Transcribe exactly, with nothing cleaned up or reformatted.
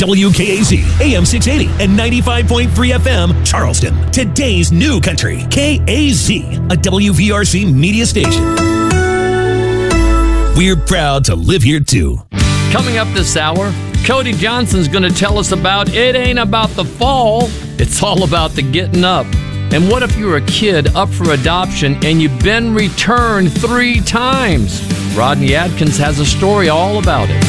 W K A Z, A M six eighty and ninety-five point three F M, Charleston. Today's new country, K A Z, a W V R C media station. We're proud to live here, too. Coming up this hour, Cody Johnson's going to tell us about It Ain't About the Fall, it's all about the getting up. And what if you're a kid up for adoption and you've been returned three times? Rodney Adkins has a story all about it.